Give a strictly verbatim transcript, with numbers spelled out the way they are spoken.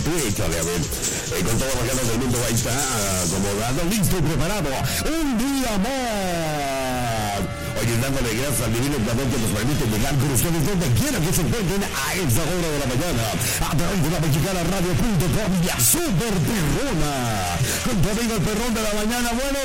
Twitch, obviamente. Eh, con todas las ganas del mundo, ahí está, acomodado, listo y preparado. Un día más. Oye, dándole gracias al divino creador que nos permite llegar con ustedes donde quiera que se encuentren a esa hora de la mañana. A través de la mexicana radio punto com y a Super Perrona. Con tu amigo el perrón de la mañana. Bueno,